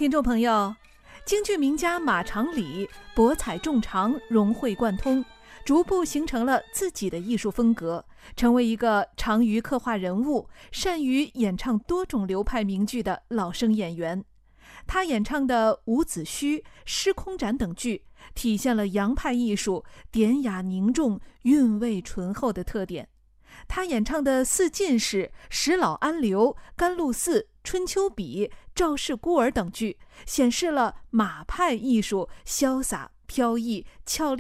听众朋友，京剧名家马长礼博采众长，融会贯通，逐步形成了自己的艺术风格，成为一个长于刻画人物、善于演唱多种流派名剧的老生演员。他演唱的《伍子胥》《失空斩》等剧，体现了洋派艺术典雅凝重、韵味醇厚的特点。他演唱的《四进士》《石老安流》《甘露寺》《春秋笔》《赵氏孤儿》等剧，显示了马派艺术潇洒飘逸、俏丽